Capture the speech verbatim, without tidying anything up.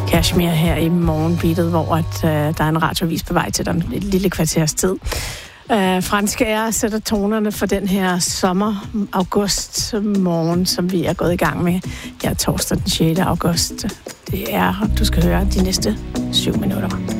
Kashmir her i morgenbeatet, hvor at, uh, der er en radiovis på vej til dig et lille kvarters tid. Uh, franske ære sætter tonerne for den her sommer-august-morgen, som vi er gået i gang med. Ja, torsdag den sjette august. Det er, du skal høre de næste syv minutter.